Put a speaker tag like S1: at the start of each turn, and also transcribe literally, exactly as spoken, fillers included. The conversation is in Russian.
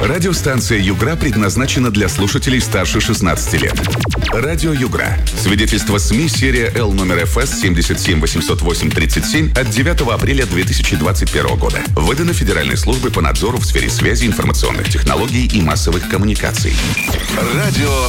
S1: Радиостанция «Югра» предназначена для слушателей старше шестнадцати лет. Радио «Югра». Свидетельство СМИ серия Л номер эф эс семьдесят семь восемьсот восемь тридцать семь от девятого апреля две тысячи двадцать первого года. Выдано Федеральной службой по надзору в сфере связи, информационных технологий и массовых коммуникаций. Радио